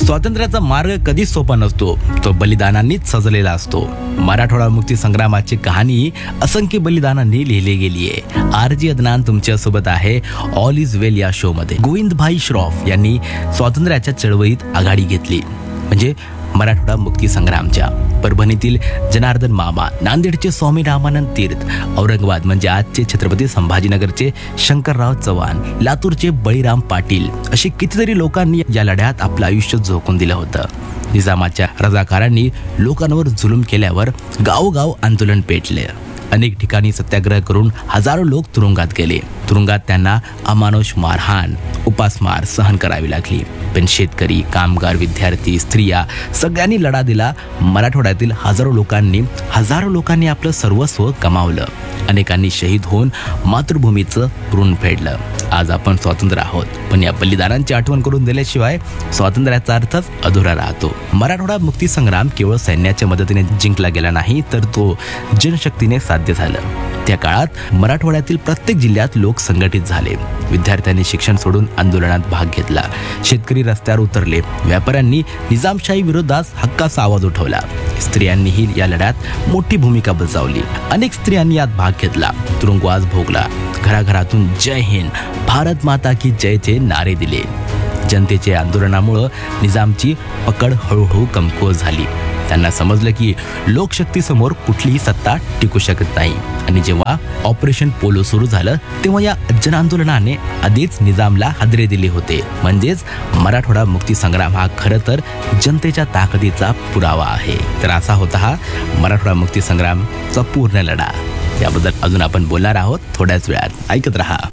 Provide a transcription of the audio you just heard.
स्वातंत्र्याचा मार्ग कधीच सोपा नसतो, तो बलिदानांनीच सजलेला असतो. मराठवाडा मुक्ती संग्रामाची कहाणी असंख्य बलिदानांनी लिहिली गेली आहे. RJ अदनान तुमच्या सोबत आहे ऑल इज वेल या शो मध्ये. गोविंदभाई श्रॉफ यांनी स्वातंत्र्याच्या चळवळीत आघाडी घेतली, म्हणजे मराठवाडा मुक्ती संग्रामच्या. परभणीतील जनार्दन मामा, नांदेडचे स्वामी रामानंद तीर्थ, औरंगाबाद म्हणजे आजचे छत्रपती संभाजीनगरचे शंकरराव चव्हाण, लातूरचे बळीराम पाटील, अशी कितीतरी लोकांनी या लढ्यात आपलं आयुष्य झोकून दिलं होतं. निजामाच्या रजाकारांनी लोकांवर जुलूम केल्यावर गावोगाव आंदोलन पेटले. अनेक ठिकाणी सत्याग्रह करून हजारो लोक तुरुंगात गेले. तुरुंगात त्यांना अमानुष मारहाण, उपासमार सहन करावी लागली. पण शेतकरी, कामगार, विद्यार्थी, स्त्रिया सगळ्यांनी लढा दिला. मराठवाड्यातील हजारो लोकांनी आपलं सर्वस्व गमावलं. अनेकांनी शहीद होऊन मातृभूमीचं ऋण फेडलं. आज आपण स्वतंत्र आहोत, पण या बलिदानांची आठवण करून दिल्याशिवाय स्वातंत्र्याचा अर्थच अधुरा राहतो. मराठवाडा मुक्ती संग्राम केवळ सैन्याच्या मदतीने जिंकला गेला नाही, तर तो जनशक्तीने साध्य झालं. त्या काळात मराठवाड्यातील प्रत्येक जिल्ह्यात लोक संघटित झाले. विद्यार्थ्यांनी शिक्षण सोडून आंदोलनात भाग घेतला. शेतकरी रस्त्यावर उतरले. व्यापाऱ्यांनी निजामशाही विरोधात हक्काचा आवाज उठवला. स्त्रियांनीही या लढ्यात मोठी भूमिका बजावली. अनेक स्त्रियांनी यात भाग घेतला, तुरुंगवास भोगला. घराघरातून जय हिंद, भारत माता की जयचे नारे दिले. जनतेच्या आंदोलनामुळे निजामची पकड हळूहळू कमकुवत झाली. त्यांना समजलं की लोकशक्तीसमोर कुठलीही सत्ता टिकू शकत नाही. आणि जेव्हा ऑपरेशन पोलो सुरू झालं, तेव्हा या जनआंदोलनाने आधीच निजामला हादरे दिले होते. म्हणजेच मराठवाडा मुक्ती संग्राम हा खरं तर जनतेच्या ताकदीचा पुरावा आहे. तर असा होता हा मराठवाडा मुक्ती संग्रामचा पूर्ण लढा. याबद्दल अजून आपण बोलणार आहोत थोड्याच वेळात. ऐकत रहा.